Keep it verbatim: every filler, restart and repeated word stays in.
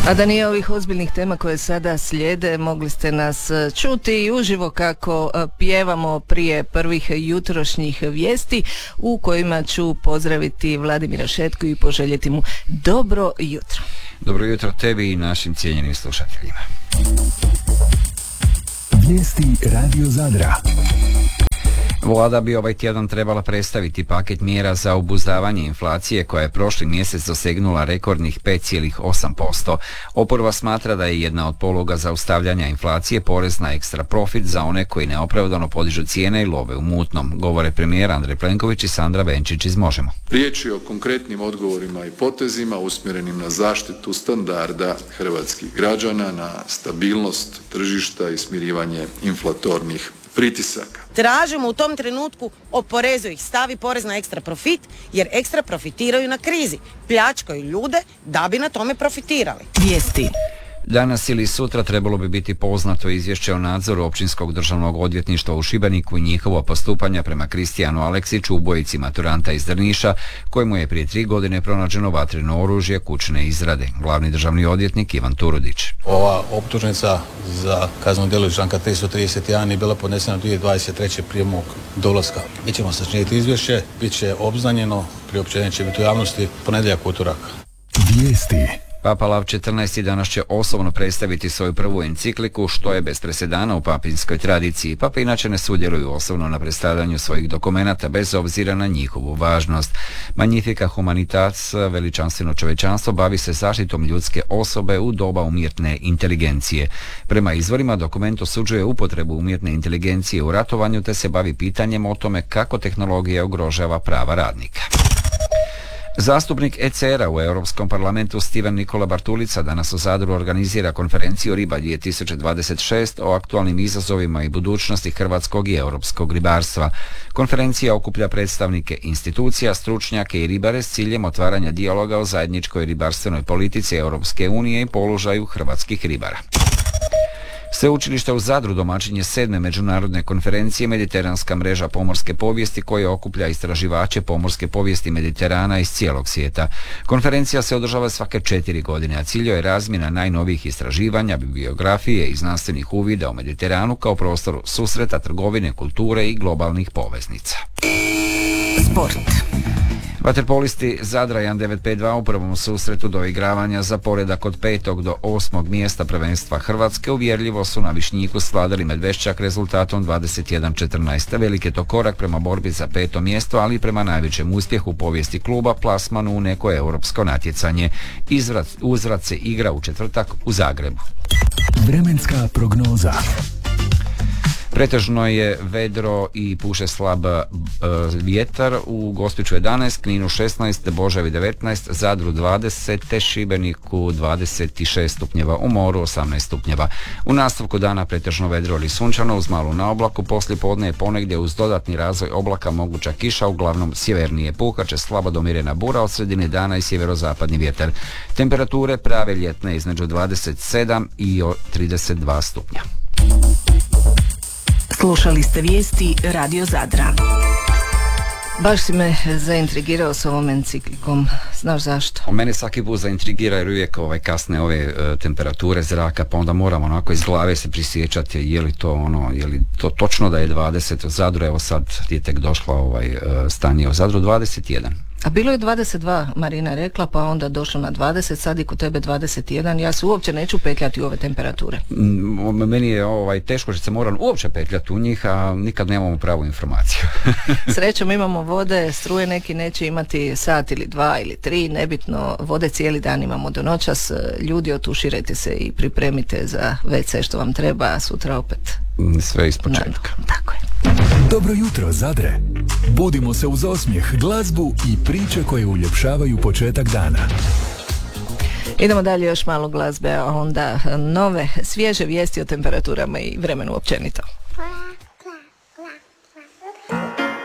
A da nije ovih ozbiljnih tema koje sada slijede, mogli ste nas čuti i uživo kako pjevamo prije prvih jutrošnjih vijesti, u kojima ću pozdraviti Vladimira Šetku i poželjeti mu dobro jutro. Dobro jutro tebi i našim cijenjenim slušateljima. Vijesti Radio Zadra. Vlada bi ovaj tjedan trebala predstaviti paket mjera za obuzdavanje inflacije koja je prošli mjesec dosegnula rekordnih pet zarez osam posto. Oporba smatra da je jedna od poluga zaustavljanja inflacije porez na ekstra profit za one koji neopravdano podižu cijene i love u mutnom, govore premijer Andrej Plenković i Sandra Benčić iz Možemo. Riječ je o konkretnim odgovorima i potezima usmjerenim na zaštitu standarda hrvatskih građana, na stabilnost tržišta i smirivanje inflatornih pritisaka. Tražimo u tom trenutku oporezuj ih, stavi porez na ekstra profit, jer ekstra profitiraju na krizi, pljačkaju ljude da bi na tome profitirali. Vijesti. Danas ili sutra trebalo bi biti poznato izvješće o nadzoru Općinskog državnog odvjetništva u Šibeniku i njihovo postupanja prema Kristijanu Aleksiću, ubojici maturanta iz Drniša, kojemu je prije tri godine pronađeno vatreno oružje kućne izrade. Glavni državni odvjetnik Ivan Turudić. Ova optužnica za kazneno djelo iz članka tristo trideset jedan je bila podnesena dvije tisuće dvadeset treće prije mog dolaska. Mi ćemo sačiniti izvješće, bit će obznanjeno, priopćenje će biti u javnosti ponedjeljak, utorak. Vijesti. Papa Lav četrnaesti danas će osobno predstaviti svoju prvu encikliku, što je bez presedana u papinskoj tradiciji. Papa inače ne sudjeluju osobno na predstavljanju svojih dokumenata bez obzira na njihovu važnost. Magnifica Humanitas, veličanstveno čovečanstvo, bavi se zaštitom ljudske osobe u doba umjetne inteligencije. Prema izvorima dokument osuđuje upotrebu umjetne inteligencije u ratovanju te se bavi pitanjem o tome kako tehnologija ugrožava prava radnika. Zastupnik E C R-a u Europskom parlamentu Stiven Nikola Bartulica danas u Zadru organizira konferenciju Riba dvije tisuće dvadeset šest o aktualnim izazovima i budućnosti hrvatskog i europskog ribarstva. Konferencija okuplja predstavnike institucija, stručnjake i ribare s ciljem otvaranja dijaloga o zajedničkoj ribarstvenoj politici Europske unije i položaju hrvatskih ribara. Sveučilište u Zadru domaćin je sedme međunarodne konferencije Mediteranska mreža pomorske povijesti koja okuplja istraživače pomorske povijesti Mediterana iz cijelog svijeta. Konferencija se održava svake četiri godine, a cilj je razmjena najnovijih istraživanja, bibliografije i znanstvenih uvida o Mediteranu kao prostoru susreta, trgovine, kulture i globalnih poveznica. Sport. Vaterpolisti Zadra jedan devet pet dva u prvom susretu do igravanja za poredak od petog do osmog mjesta prvenstva Hrvatske uvjerljivo su na Višnjiku svladali Medveščak rezultatom dvadeset jedan četrnaest. Velik je to korak prema borbi za peto mjesto, ali i prema najvećem uspjehu u povijesti kluba, plasmanu u neko europsko natjecanje. Izvrat, uzvrat se igra u četvrtak u Zagrebu. Vremenska prognoza. Pretežno je vedro i puše slab e, vjetar, u Gospiću jedanaest, Kninu šesnaest, Božavi devetnaest, Zadru dvadeset, te Šibeniku dvadeset šest stupnjeva, u moru osamnaest stupnjeva. U nastavku dana pretežno vedro ili sunčano uz malu naoblaku, poslije podne je ponegdje uz dodatni razvoj oblaka moguća kiša, uglavnom sjevernije puhaće, slabo domirena bura, od sredine dana i sjeverozapadni vjetar. Temperature prave ljetne između dvadeset sedam i trideset dva stupnja. Slušali ste vijesti Radio Zadra. Baš si me zaintrigirao s ovom enciklikom. Znaš zašto? Mene svaki put zaintrigira jer uvijek ovaj, kasne ove e, temperature zraka, pa onda moramo onako iz glave se prisjećati je li to ono, je li to točno da je dvadeset u Zadru, evo sad je tek došla ovaj, e, stanje u Zadru dvadeset jedan. A bilo je dvadeset dva, Marina rekla, pa onda došlo na dvadeset, sad i kod tebe dvadeset jedan. Ja se uopće neću petljati u ove temperature. Mm, meni je ovaj, teško što se moram uopće petljati u njih, a nikad nemamo pravu informaciju. Srećom imamo vode, struje neki neće imati sat ili dva ili tri, nebitno, vode cijeli dan imamo do noćas. Ljudi, otuširajte se i pripremite za ve ce što vam treba, a sutra opet sve iz početka. Tako je. Dobro jutro, Zadre. Budimo se uz osmijeh, glazbu i priče koje uljepšavaju početak dana. Idemo dalje, još malo glazbe, a onda nove, svježe vijesti o temperaturama i vremenu općenito.